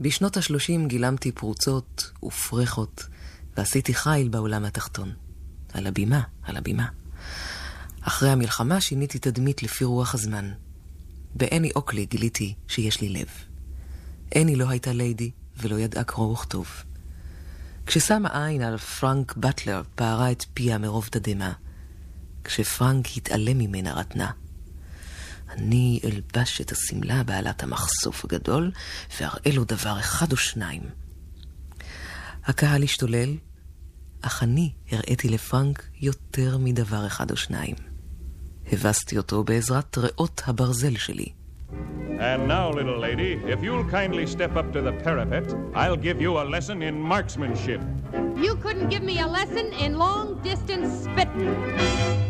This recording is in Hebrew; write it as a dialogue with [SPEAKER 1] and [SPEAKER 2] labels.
[SPEAKER 1] בשנות ה-30 גילמתי פרוצות ופרחות, ועשיתי חיל בעולם התחתון. על הבימה. אחרי המלחמה שיניתי תדמית לפי רוח הזמן. באני אוקלי גיליתי שיש לי לב. אני לא הייתה ליידי ולא ידעה קרוא וכתוב. כששמה עין על פרנק בטלר פערה את פיה מרוב תדמה. כשפרנק התעלם ממנה רתנה. אני אלבש את הסמלה בעלת המחשוף הגדול ואראה לו דבר אחד או שניים. הקהל השתולל, אך אני הראיתי לפרנק יותר מדבר אחד או שניים. הבסתי אותו בעזרת ריאות הברזל שלי.
[SPEAKER 2] And now, little lady, if you'll kindly step up to the parapet, I'll give you a lesson in marksmanship.
[SPEAKER 3] You couldn't give me a lesson in long-distance spitting.